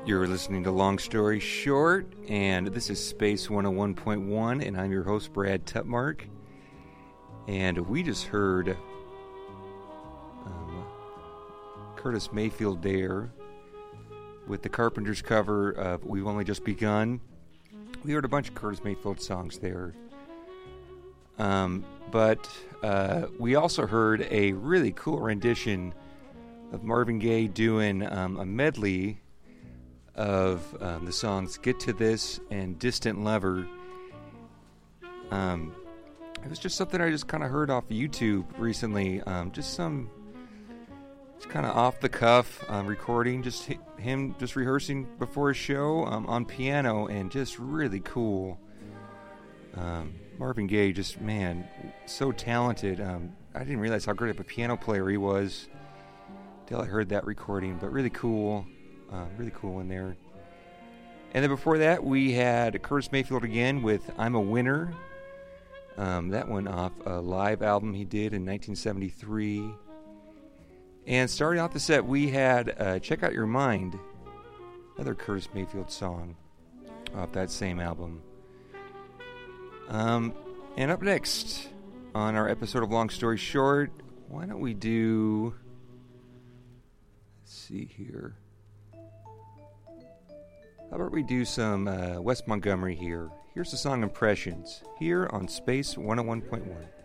You're listening to Long Story Short, and this is Space 101.1, and I'm your host, Brad Tutmark. And we just heard Curtis Mayfield there with the Carpenters cover of We've Only Just Begun. We heard a bunch of Curtis Mayfield songs there. But we also heard a really cool rendition of Marvin Gaye doing a medley of the songs Get to This and Distant Lover. It was just something I just kind of heard off YouTube recently. Just kind of off the cuff recording, just him just rehearsing before a show on piano, and just really cool. Marvin Gaye, just, man, so talented. I didn't realize how great of a piano player he was until I heard that recording, but really cool. Really cool in there. And then before that, we had Curtis Mayfield again with I'm a Winner. That one off a live album he did in 1973. And starting off the set, we had Check Out Your Mind, another Curtis Mayfield song off that same album. And up next on our episode of Long Story Short, why don't we do... Let's see here. How about we do some Wes Montgomery here? Here's the song Impressions, here on Space 101.1.